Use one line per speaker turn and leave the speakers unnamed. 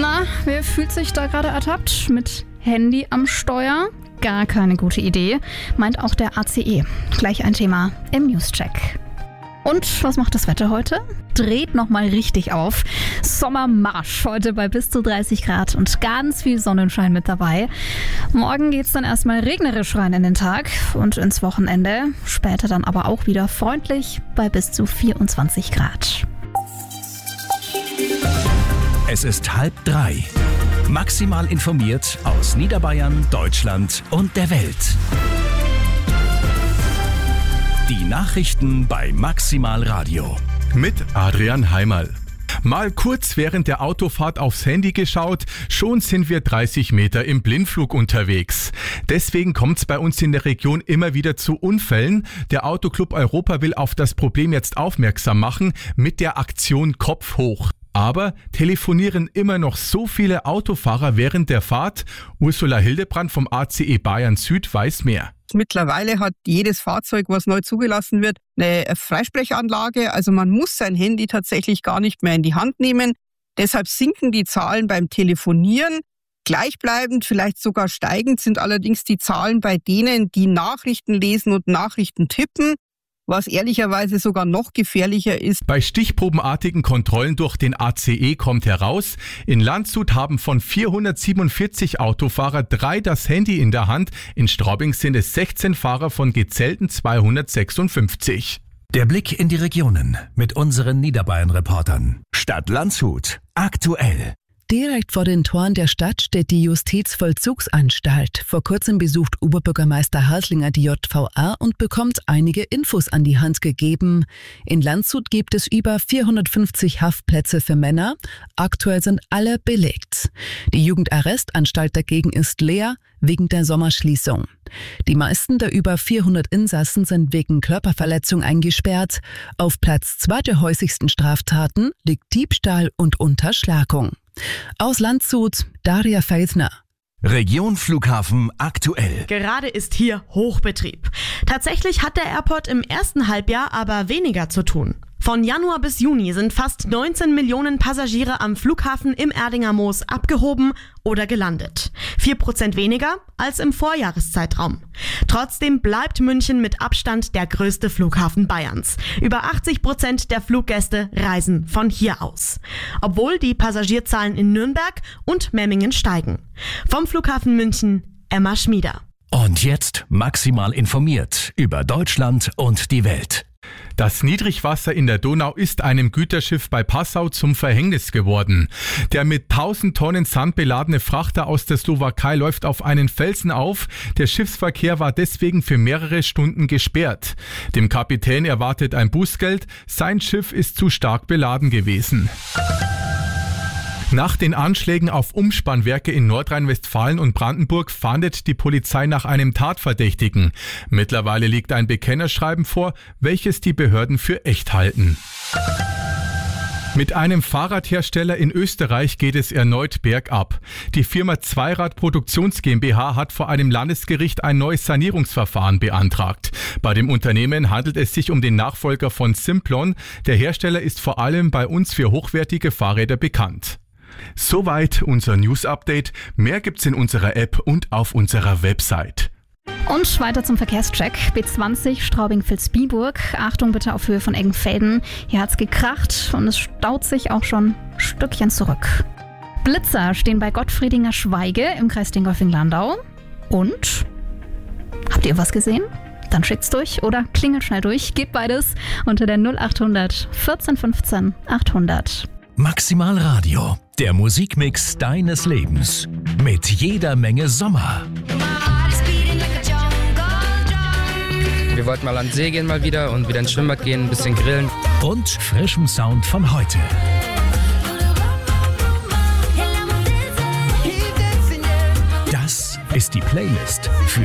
Na, wer fühlt sich da gerade ertappt? Mit Handy am Steuer? Gar keine gute Idee, meint auch der ACE. Gleich ein Thema im Newscheck. Und was macht das Wetter heute? Dreht nochmal richtig auf. Sommermarsch heute bei bis zu 30 Grad und ganz viel Sonnenschein mit dabei. Morgen geht's dann erstmal regnerisch rein in den Tag und ins Wochenende. Später dann aber auch wieder freundlich bei bis zu 24 Grad.
Es ist 2:30. Maximal informiert aus Niederbayern, Deutschland und der Welt. Die Nachrichten bei Maximal Radio.
Mit Adrian Heimerl. Mal kurz während der Autofahrt aufs Handy geschaut, schon sind wir 30 Meter im Blindflug unterwegs. Deswegen kommt es bei uns in der Region immer wieder zu Unfällen. Der Autoclub Europa will auf das Problem jetzt aufmerksam machen mit der Aktion Kopf hoch. Aber telefonieren immer noch so viele Autofahrer während der Fahrt? Ursula Hildebrand vom ACE Bayern Süd weiß mehr.
Mittlerweile hat jedes Fahrzeug, was neu zugelassen wird, eine Freisprechanlage. Also man muss sein Handy tatsächlich gar nicht mehr in die Hand nehmen. Deshalb sinken die Zahlen beim Telefonieren. Gleichbleibend, vielleicht sogar steigend sind allerdings die Zahlen bei denen, die Nachrichten lesen und Nachrichten tippen. Was ehrlicherweise sogar noch gefährlicher ist.
Bei stichprobenartigen Kontrollen durch den ACE kommt heraus, in Landshut haben von 447 Autofahrer 3 das Handy in der Hand. In Straubing sind es 16 Fahrer von gezählten 256.
Der Blick in die Regionen mit unseren Niederbayern-Reportern. Stadt Landshut. Aktuell.
Direkt vor den Toren der Stadt steht die Justizvollzugsanstalt. Vor kurzem besucht Oberbürgermeister Haslinger die JVA und bekommt einige Infos an die Hand gegeben. In Landshut gibt es über 450 Haftplätze für Männer. Aktuell sind alle belegt. Die Jugendarrestanstalt dagegen ist leer wegen der Sommerschließung. Die meisten der über 400 Insassen sind wegen Körperverletzung eingesperrt. Auf Platz 2 der häufigsten Straftaten liegt Diebstahl und Unterschlagung. Aus Landshut, Daria Feldner.
Region Flughafen aktuell.
Gerade ist hier Hochbetrieb. Tatsächlich hat der Airport im ersten Halbjahr aber weniger zu tun. Von Januar bis Juni sind fast 19 Millionen Passagiere am Flughafen im Erdinger Moos abgehoben oder gelandet. 4% weniger als im Vorjahreszeitraum. Trotzdem bleibt München mit Abstand der größte Flughafen Bayerns. Über 80% der Fluggäste reisen von hier aus. Obwohl die Passagierzahlen in Nürnberg und Memmingen steigen. Vom Flughafen München, Emma Schmieder.
Und jetzt maximal informiert über Deutschland und die Welt.
Das Niedrigwasser in der Donau ist einem Güterschiff bei Passau zum Verhängnis geworden. Der mit 1000 Tonnen Sand beladene Frachter aus der Slowakei läuft auf einen Felsen auf. Der Schiffsverkehr war deswegen für mehrere Stunden gesperrt. Dem Kapitän erwartet ein Bußgeld. Sein Schiff ist zu stark beladen gewesen. Nach den Anschlägen auf Umspannwerke in Nordrhein-Westfalen und Brandenburg fahndet die Polizei nach einem Tatverdächtigen. Mittlerweile liegt ein Bekennerschreiben vor, welches die Behörden für echt halten. Mit einem Fahrradhersteller in Österreich geht es erneut bergab. Die Firma Zweirad Produktions GmbH hat vor einem Landesgericht ein neues Sanierungsverfahren beantragt. Bei dem Unternehmen handelt es sich um den Nachfolger von Simplon. Der Hersteller ist vor allem bei uns für hochwertige Fahrräder bekannt. Soweit unser News-Update. Mehr gibt's in unserer App und auf unserer Website.
Und weiter zum Verkehrscheck. B20 Straubing-Vilsbiburg. Achtung bitte auf Höhe von Eggenfelden. Hier hat's gekracht und es staut sich auch schon ein Stückchen zurück. Blitzer stehen bei Gottfriedinger Schweige im Kreis Dingolfing-Landau. Und? Habt ihr was gesehen? Dann schickt's durch oder klingelt schnell durch. Geht beides unter der 0800 14 15 800.
Maximal Radio, der Musikmix deines Lebens. Mit jeder Menge Sommer.
Wir wollten mal an den See gehen mal wieder und wieder ins Schwimmbad gehen, ein bisschen grillen.
Und frischem Sound von heute. Das ist die Playlist für